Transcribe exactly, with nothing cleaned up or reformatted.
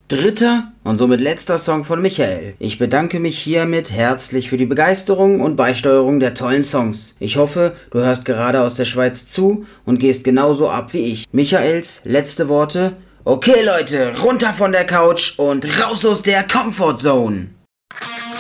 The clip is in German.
Dritter und somit letzter Song von Michael. Ich bedanke mich hiermit herzlich für die Begeisterung und Beisteuerung der tollen Songs. Ich hoffe, du hörst gerade aus der Schweiz zu und gehst genauso ab wie ich. Michaels letzte Worte. Okay Leute, runter von der Couch und raus aus der Comfort Zone.